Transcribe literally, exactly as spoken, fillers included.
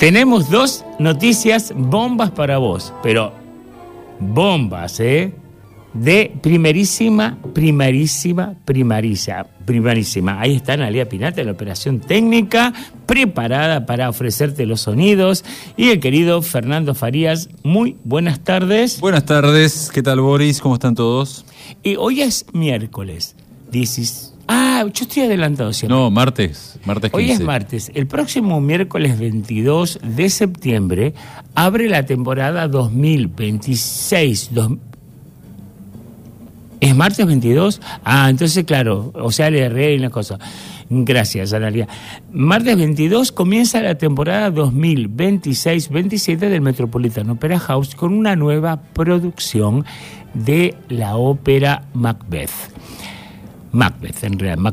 Tenemos dos noticias bombas para vos, pero bombas, ¿eh? De primerísima, primerísima, primarísima, primarísima. Ahí está Analía Pinata en la operación técnica, preparada para ofrecerte los sonidos. Y el querido Fernando Farías, muy buenas tardes. Buenas tardes, ¿qué tal, Boris? ¿Cómo están todos? Y hoy es miércoles. Dices, ah, yo estoy adelantado siempre. No, martes, martes quince. Hoy es martes. El próximo miércoles veintidós de septiembre abre la temporada dos mil veintiséis. Dos... ¿Es martes veintidós? Ah, entonces, claro, o sea, le erré una cosa. Gracias, Analia. Martes veintidós comienza la temporada dos mil veintiséis veintisiete del Metropolitan Opera House con una nueva producción de la ópera Macbeth. Macbeth, en realidad.